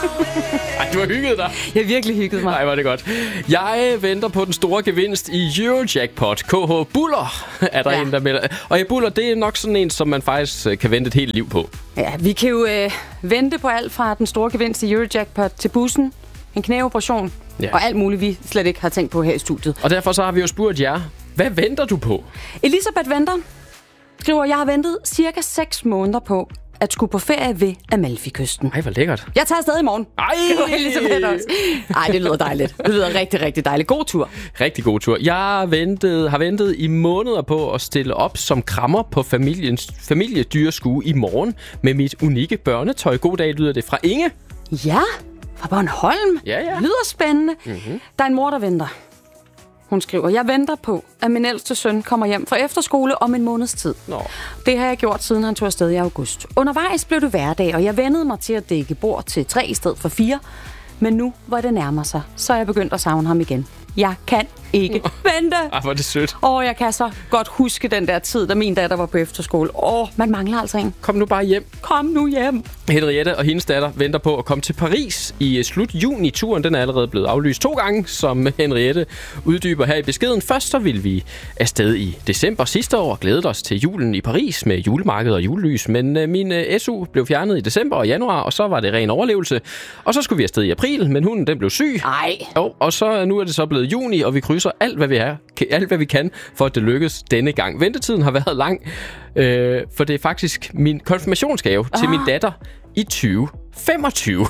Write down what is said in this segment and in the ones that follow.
Ej, du har hygget dig. Jeg har virkelig hygget mig. Nej, var det godt. Jeg venter på den store gevinst i Eurojackpot. KH Buller er der en, der melder. Og ja, Buller, det er nok sådan en, som man faktisk kan vente et helt liv på. Ja, vi kan jo vente på alt fra den store gevinst i Eurojackpot til bussen, en knæoperation og alt muligt, vi slet ikke har tænkt på her i studiet. Og derfor så har vi jo spurgt jer, hvad venter du på? Elisabeth venter, skriver, jeg har ventet cirka 6 måneder på at skulle på ferie ved Amalfi-kysten. Ej, hvor lækkert. Jeg tager afsted i morgen. Ej! Elisabeth også. Ej, det lyder dejligt. Det lyder rigtig, rigtig dejligt. God tur. Rigtig god tur. Jeg har ventet i måneder på at stille op som krammer på familiedyreskue i morgen med mit unikke børnetøj. God dag, lyder det fra Inge. Ja, fra Bornholm. Ja. Lyder spændende. Mm-hmm. Der er en mor, der venter. Hun skriver, jeg venter på, at min ældste søn kommer hjem fra efterskole om en måneds tid. Det har jeg gjort, siden han tog afsted i august. Undervejs blev det hverdag, og jeg vendede mig til at dække bord til 3 i stedet for 4. Men nu, hvor det nærmer sig, så er jeg begyndt at savne ham igen. Jeg kan ikke vente. Hvor er det sødt. Jeg kan så godt huske den der tid, da min datter var på efterskole. Man mangler altså en. Kom nu bare hjem. Kom nu hjem. Henriette og hendes datter venter på at komme til Paris i slut juni. Turen den er allerede blevet aflyst 2 gange, som Henriette uddyber her i beskeden. Først så ville vi afsted i december sidste år og glædede os til julen i Paris med julemarked og julelys. Men min SU blev fjernet i december og januar, og så var det ren overlevelse. Og så skulle vi afsted i april, men hunden den blev syg. Og så nu er det så blevet juni, og vi krydser alt, hvad vi kan, for at det lykkes denne gang. Ventetiden har været lang, for det er faktisk min konfirmationsgave til min datter i 2025.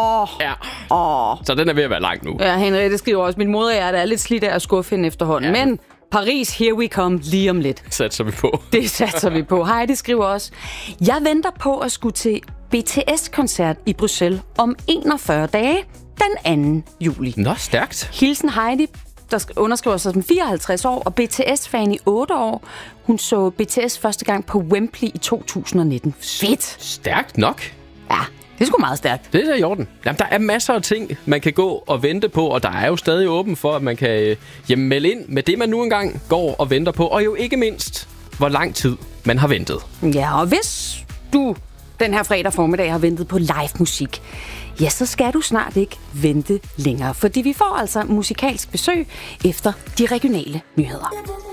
Så den er ved at være lang nu. Ja, Henriette skriver også, min moderhjerte er lidt slidt af at skuffe hende efterhånden, men Paris, here we come, lige om lidt. Satser vi på. Det satser vi på. Heidi skriver også, jeg venter på at skulle til BTS-koncert i Bruxelles om 41 dage den 2. juli. Nå, stærkt. Hilsen Heidi, der underskriver sig som 54 år og BTS-fan i 8 år. Hun så BTS første gang på Wembley i 2019. Fedt! Stærkt nok. Ja, det er sgu meget stærkt. Det er der i orden. Jamen, der er masser af ting, man kan gå og vente på, og der er jo stadig åben for, at man kan melde ind med det, man nu engang går og venter på. Og jo ikke mindst, hvor lang tid man har ventet. Ja, og hvis du den her fredag formiddag har ventet på live musik, ja, så skal du snart ikke vente længere, fordi vi får altså musikalsk besøg efter de regionale nyheder.